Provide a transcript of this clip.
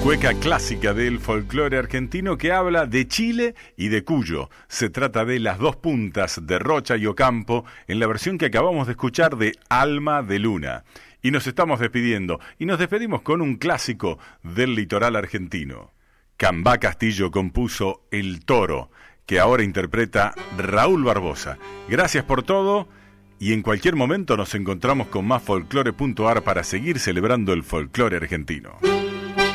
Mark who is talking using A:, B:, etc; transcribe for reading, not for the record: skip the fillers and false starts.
A: Cueca clásica del folclore argentino que habla de Chile y de Cuyo. Se trata de Las dos puntas de Rocha y Ocampo en la versión que acabamos de escuchar de Alma de Luna. Y nos estamos despidiendo, y nos despedimos con un clásico del litoral argentino. Cambá Castillo compuso El Toro, que ahora interpreta Raúl Barbosa. Gracias por todo, y en cualquier momento nos encontramos con más folclore.ar para seguir celebrando el folclore argentino.